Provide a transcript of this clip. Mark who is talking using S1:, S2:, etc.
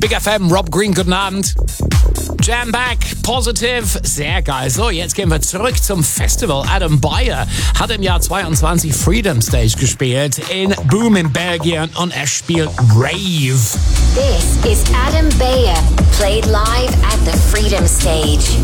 S1: Big FM, Rob Green, guten Abend. Jam Back, Positive, sehr geil. So, jetzt gehen wir zurück zum Festival. Adam Beyer hat im Jahr 22 Freedom Stage gespielt in Boom in Belgien und er spielt Rave.
S2: This is Adam Beyer, played live at the Freedom Stage.